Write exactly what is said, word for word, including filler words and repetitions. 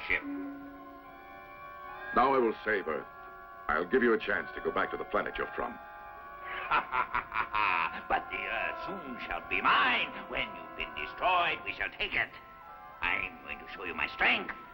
ship. Now I will save Earth. I'll give you a chance to go back to the planet you're from. But the Earth soon shall be mine. When you've been destroyed, we shall take it. I'm going to show you my strength.